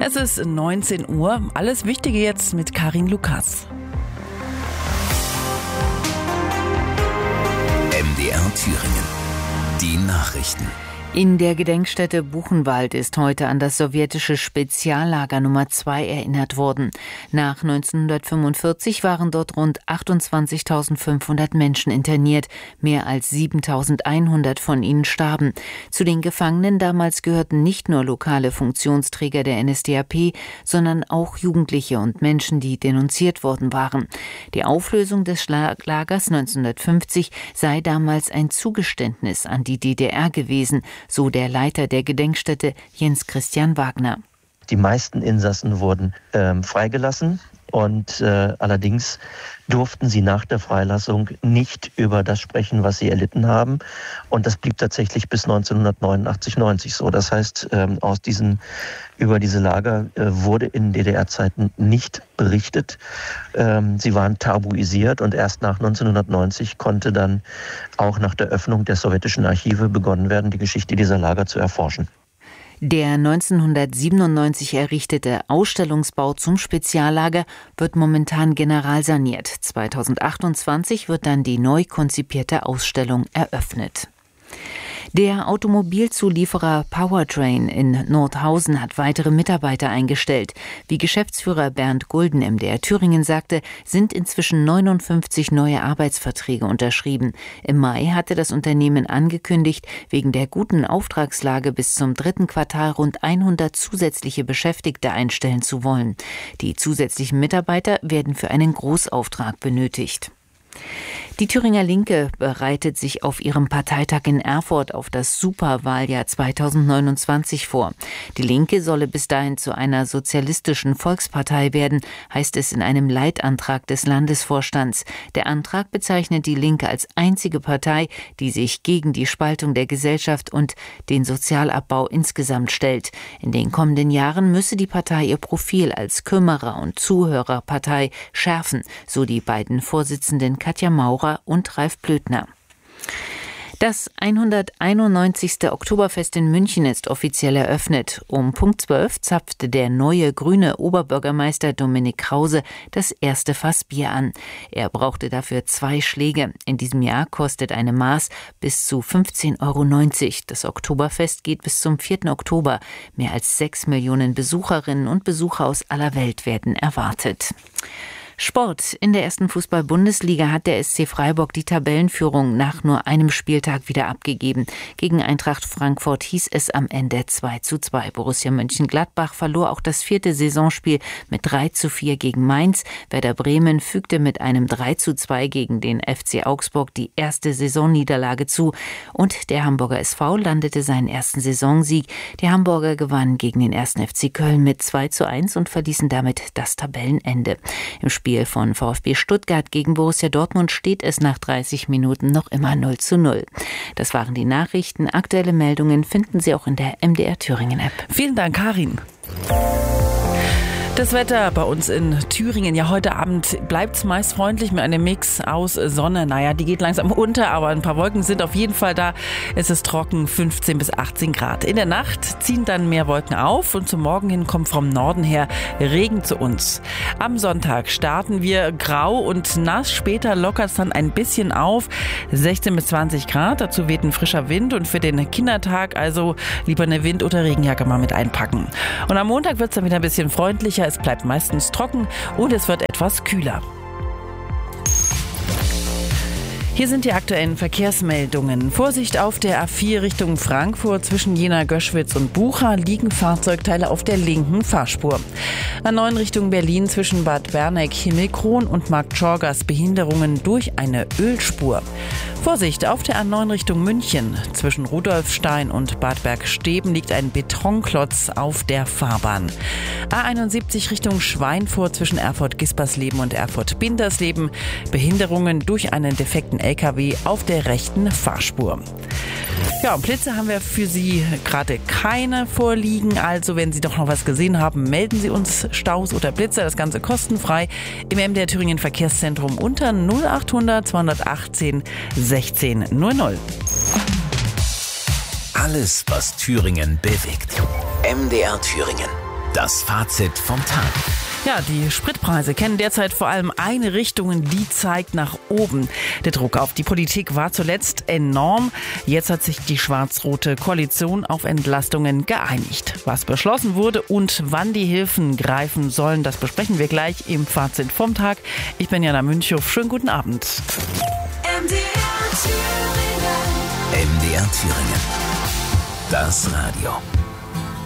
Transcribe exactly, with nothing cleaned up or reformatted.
Es ist neunzehn Uhr. Alles Wichtige jetzt mit Karin Lukas. M D R Thüringen. Die Nachrichten. In der Gedenkstätte Buchenwald ist heute an das sowjetische Speziallager Nummer zwei erinnert worden. Nach neunzehnhundertfünfundvierzig waren dort rund achtundzwanzigtausendfünfhundert Menschen interniert. Mehr als siebentausendeinhundert von ihnen starben. Zu den Gefangenen damals gehörten nicht nur lokale Funktionsträger der N S D A P, sondern auch Jugendliche und Menschen, die denunziert worden waren. Die Auflösung des Lagers neunzehnhundertfünfzig sei damals ein Zugeständnis an die D D R gewesen, so der Leiter der Gedenkstätte Jens Christian Wagner. Die meisten Insassen wurden ähm, freigelassen und äh, allerdings durften sie nach der Freilassung nicht über das sprechen, was sie erlitten haben. Und das blieb tatsächlich bis neunzehnhundertneunundachtzig, neunzig so. Das heißt, ähm, aus diesen, über diese Lager äh, wurde in D D R-Zeiten nicht berichtet. Ähm, sie waren tabuisiert und erst nach neunzehnhundertneunzig konnte dann auch nach der Öffnung der sowjetischen Archive begonnen werden, die Geschichte dieser Lager zu erforschen. Der neunzehnhundertsiebenundneunzig errichtete Ausstellungsbau zum Speziallager wird momentan generalsaniert. zweitausendachtundzwanzig wird dann die neu konzipierte Ausstellung eröffnet. Der Automobilzulieferer Powertrain in Nordhausen hat weitere Mitarbeiter eingestellt. Wie Geschäftsführer Bernd Gulden M D R Thüringen sagte, sind inzwischen neunundfünfzig neue Arbeitsverträge unterschrieben. Im Mai hatte das Unternehmen angekündigt, wegen der guten Auftragslage bis zum dritten Quartal rund hundert zusätzliche Beschäftigte einstellen zu wollen. Die zusätzlichen Mitarbeiter werden für einen Großauftrag benötigt. Die Thüringer Linke bereitet sich auf ihrem Parteitag in Erfurt auf das Superwahljahr zweitausendneunundzwanzig vor. Die Linke solle bis dahin zu einer sozialistischen Volkspartei werden, heißt es in einem Leitantrag des Landesvorstands. Der Antrag bezeichnet die Linke als einzige Partei, die sich gegen die Spaltung der Gesellschaft und den Sozialabbau insgesamt stellt. In den kommenden Jahren müsse die Partei ihr Profil als Kümmerer- und Zuhörerpartei schärfen, so die beiden Vorsitzenden Katja Maurer und Ralf Blödner. Das hunderteinundneunzigste Oktoberfest in München ist offiziell eröffnet. Um Punkt zwölf zapfte der neue grüne Oberbürgermeister Dominik Krause das erste Fass Bier an. Er brauchte dafür zwei Schläge. In diesem Jahr kostet eine Maß bis zu fünfzehn Euro neunzig. Das Oktoberfest geht bis zum vierten Oktober. Mehr als sechs Millionen Besucherinnen und Besucher aus aller Welt werden erwartet. Sport. In der ersten Fußball-Bundesliga hat der S C Freiburg die Tabellenführung nach nur einem Spieltag wieder abgegeben. Gegen Eintracht Frankfurt hieß es am Ende zwei zu zwei. Borussia Mönchengladbach verlor auch das vierte Saisonspiel mit drei zu vier gegen Mainz. Werder Bremen fügte mit einem drei zu zwei gegen den F C Augsburg die erste Saisonniederlage zu. Und der Hamburger S V landete seinen ersten Saisonsieg. Die Hamburger gewannen gegen den ersten F C Köln mit zwei zu eins und verließen damit das Tabellenende. Im Spiel von VfB Stuttgart gegen Borussia Dortmund steht es nach dreißig Minuten noch immer null zu null. Das waren die Nachrichten. Aktuelle Meldungen finden Sie auch in der M D R Thüringen App. Vielen Dank, Karin. Das Wetter bei uns in Thüringen, ja heute Abend bleibt es meist freundlich mit einem Mix aus Sonne. Naja, die geht langsam unter, aber ein paar Wolken sind auf jeden Fall da. Es ist trocken, fünfzehn bis achtzehn Grad. In der Nacht ziehen dann mehr Wolken auf und zum Morgen hin kommt vom Norden her Regen zu uns. Am Sonntag starten wir grau und nass, später lockert es dann ein bisschen auf, sechzehn bis zwanzig Grad. Dazu weht ein frischer Wind und für den Kindertag also lieber eine Wind- oder Regenjacke mal mit einpacken. Und am Montag wird es dann wieder ein bisschen freundlicher. Es bleibt meistens trocken und es wird etwas kühler. Hier sind die aktuellen Verkehrsmeldungen. Vorsicht auf der A vier Richtung Frankfurt zwischen Jena, Göschwitz und Bucha liegen Fahrzeugteile auf der linken Fahrspur. A neun Richtung Berlin zwischen Bad Berneck, Himmelkron und Marktschorgas Behinderungen durch eine Ölspur. Vorsicht auf der A neun Richtung München. Zwischen Rudolfstein und Bad Bergsteben liegt ein Betonklotz auf der Fahrbahn. A einundsiebzig Richtung Schweinfurt zwischen Erfurt-Gispersleben und Erfurt-Bindersleben. Behinderungen durch einen defekten L K W auf der rechten Fahrspur. Ja, und Blitze haben wir für Sie gerade keine vorliegen. Also wenn Sie doch noch was gesehen haben, melden Sie uns Staus oder Blitze. Das Ganze kostenfrei im M D R Thüringen Verkehrszentrum unter null achthundert zweihundertachtzehn sechzehn null null. Alles, was Thüringen bewegt. M D R Thüringen. Das Fazit vom Tag. Ja, die Spritpreise kennen derzeit vor allem eine Richtung, die zeigt nach oben. Der Druck auf die Politik war zuletzt enorm. Jetzt hat sich die schwarz-rote Koalition auf Entlastungen geeinigt. Was beschlossen wurde und wann die Hilfen greifen sollen, das besprechen wir gleich im Fazit vom Tag. Ich bin Jana Münchow. Schönen guten Abend. M D R Thüringen. M D R Thüringen. Das Radio.